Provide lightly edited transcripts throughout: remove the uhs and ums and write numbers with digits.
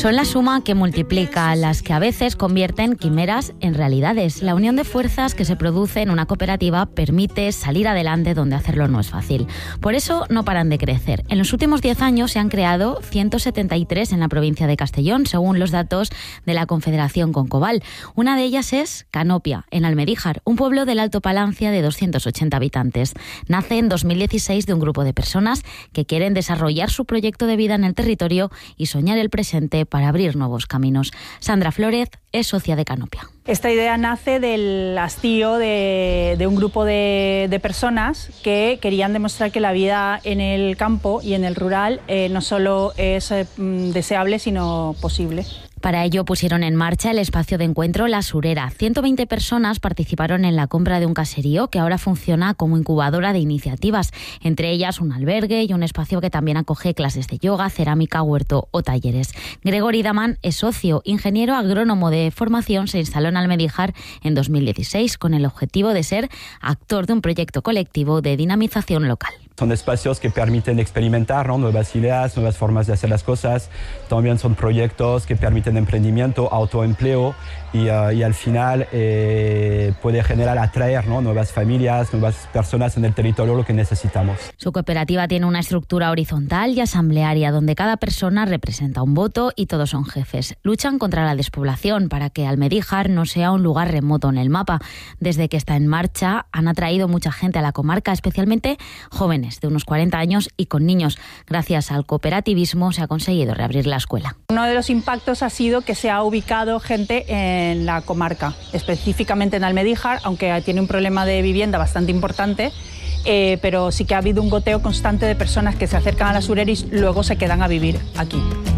Son la suma que multiplica, las que a veces convierten quimeras en realidades. La unión de fuerzas que se produce en una cooperativa permite salir adelante donde hacerlo no es fácil. Por eso no paran de crecer. En los últimos 10 años se han creado 173 en la provincia de Castellón, según los datos de la Confederación Concobal. Una de ellas es Canopia, en Almedíjar, un pueblo del Alto Palancia de 280 habitantes. Nace en 2016 de un grupo de personas que quieren desarrollar su proyecto de vida en el territorio y soñar el presente para abrir nuevos caminos. Sandra Flórez es socia de Canopia. Esta idea nace del hastío de un grupo de personas que querían demostrar que la vida en el campo y en el rural no solo es deseable, sino posible. Para ello pusieron en marcha el espacio de encuentro La Surera. 120 personas participaron en la compra de un caserío que ahora funciona como incubadora de iniciativas, entre ellas un albergue y un espacio que también acoge clases de yoga, cerámica, huerto o talleres. Gregory Daman es socio, ingeniero agrónomo de formación, se instaló en Almedíjar en 2016 con el objetivo de ser actor de un proyecto colectivo de dinamización local. Son espacios que permiten experimentar, ¿no?, nuevas ideas, nuevas formas de hacer las cosas. También son proyectos que permiten emprendimiento, autoempleo y al final puede generar, atraer, ¿no?, nuevas familias, nuevas personas en el territorio, lo que necesitamos. Su cooperativa tiene una estructura horizontal y asamblearia donde cada persona representa un voto y todos son jefes. Luchan contra la despoblación para que Almedíjar no sea un lugar remoto en el mapa. Desde que está en marcha han atraído mucha gente a la comarca, especialmente jóvenes de unos 40 años y con niños. Gracias al cooperativismo se ha conseguido reabrir la escuela. Uno de los impactos ha sido que se ha ubicado gente en la comarca, específicamente en Almedíjar, aunque tiene un problema de vivienda bastante importante, pero sí que ha habido un goteo constante de personas que se acercan a la Surera y luego se quedan a vivir aquí.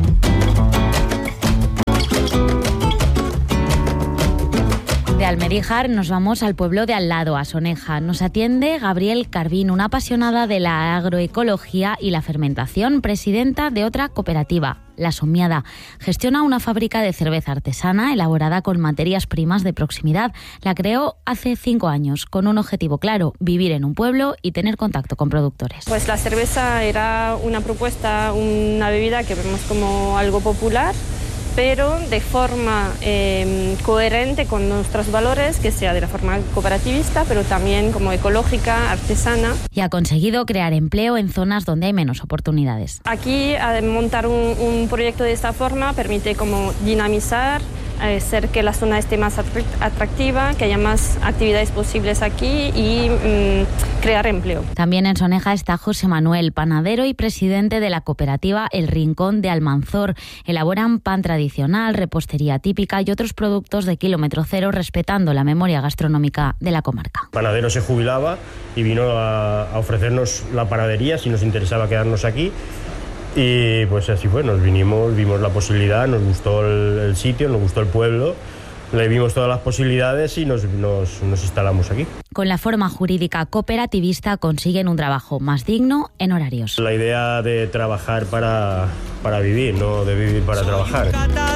De Almedíjar nos vamos al pueblo de al lado, a Soneja. Nos atiende Gabriel Carbín, una apasionada de la agroecología y la fermentación, presidenta de otra cooperativa, La Somiada. Gestiona una fábrica de cerveza artesana elaborada con materias primas de proximidad. La creó hace 5 años con un objetivo claro: vivir en un pueblo y tener contacto con productores. Pues la cerveza era una propuesta, una bebida que vemos como algo popular, pero de forma coherente con nuestros valores, que sea de la forma cooperativista, pero también como ecológica, artesana. Y ha conseguido crear empleo en zonas donde hay menos oportunidades. Aquí, montar un proyecto de esta forma permite como dinamizar, hacer que la zona esté más atractiva, que haya más actividades posibles aquí y crear empleo. También en Soneja está José Manuel, panadero y presidente de la cooperativa El Rincón de Almanzor. Elaboran pan tradicional, repostería típica y otros productos de kilómetro cero, respetando la memoria gastronómica de la comarca. El panadero se jubilaba y vino a ofrecernos la panadería si nos interesaba quedarnos aquí. Y pues así fue, nos vinimos, vimos la posibilidad, nos gustó el sitio, nos gustó el pueblo, le vimos todas las posibilidades y nos instalamos aquí. Con la forma jurídica cooperativista consiguen un trabajo más digno en horarios. La idea de trabajar para vivir, no de vivir para trabajar.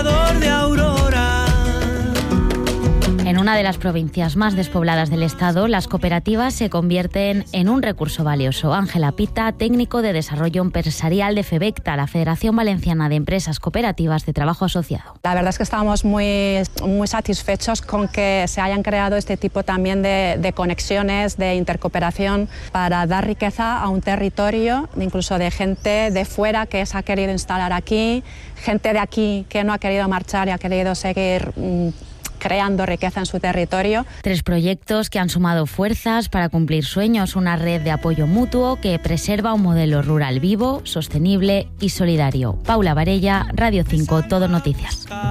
En una de las provincias más despobladas del Estado, las cooperativas se convierten en un recurso valioso. Ángela Pita, técnico de desarrollo empresarial de FEBECTA, la Federación Valenciana de Empresas Cooperativas de Trabajo Asociado. La verdad es que estamos muy satisfechos con que se hayan creado este tipo también de conexiones, de intercooperación, para dar riqueza a un territorio, incluso de gente de fuera que se ha querido instalar aquí, gente de aquí que no ha querido marchar y ha querido seguir creando riqueza en su territorio. 3 proyectos que han sumado fuerzas para cumplir sueños, una red de apoyo mutuo que preserva un modelo rural vivo, sostenible y solidario. Paula Varella, Radio 5, Todo Noticias.